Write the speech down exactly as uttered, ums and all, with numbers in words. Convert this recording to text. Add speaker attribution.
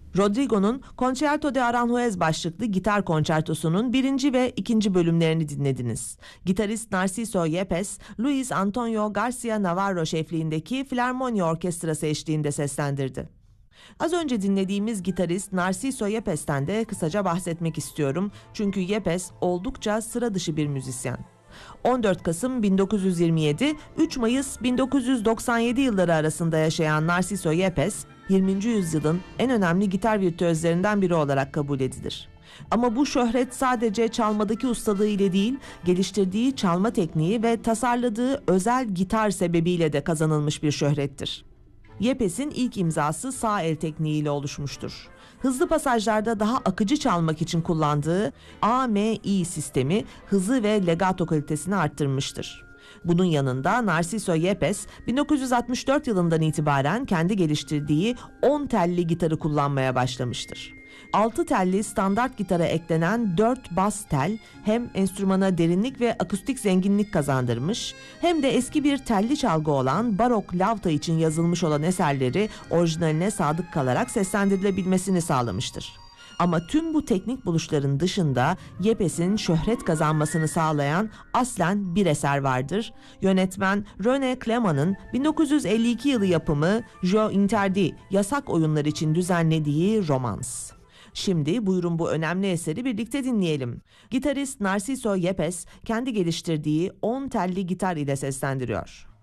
Speaker 1: Rodrigo'nun Concerto de Aranjuez başlıklı gitar konçertosunun birinci ve ikinci bölümlerini dinlediniz. Gitarist Narciso Yepes, Luis Antonio Garcia Navarro şefliğindeki Filarmoni Orkestrası eşliğinde seslendirdi. Az önce dinlediğimiz gitarist Narciso Yepes'ten de kısaca bahsetmek istiyorum. Çünkü Yepes oldukça sıra dışı bir müzisyen. on dört Kasım bin dokuz yüz yirmi yedi, üç Mayıs bin dokuz yüz doksan yedi yılları arasında yaşayan Narciso Yepes, yirminci yüzyılın en önemli gitar virtüözlerinden biri olarak kabul edilir. Ama bu şöhret sadece çalmadaki ustalığı ile değil, geliştirdiği çalma tekniği ve tasarladığı özel gitar sebebiyle de kazanılmış bir şöhrettir. Yepes'in ilk imzası sağ el tekniğiyle oluşmuştur. Hızlı pasajlarda daha akıcı çalmak için kullandığı A M I sistemi hızı ve legato kalitesini arttırmıştır. Bunun yanında Narciso Yepes bin dokuz yüz altmış dört yılından itibaren kendi geliştirdiği on telli gitarı kullanmaya başlamıştır. altı telli standart gitara eklenen dört bas tel hem enstrümana derinlik ve akustik zenginlik kazandırmış, hem de eski bir telli çalgı olan barok lavta için yazılmış olan eserleri orijinaline sadık kalarak seslendirilebilmesini sağlamıştır. Ama tüm bu teknik buluşların dışında Yepes'in şöhret kazanmasını sağlayan aslen bir eser vardır. Yönetmen René Clément'ın bin dokuz yüz elli iki yılı yapımı Jeux Interdits, yasak oyunlar için düzenlediği romans. Şimdi buyurun bu önemli eseri birlikte dinleyelim. Gitarist Narciso Yepes kendi geliştirdiği on telli gitar ile seslendiriyor.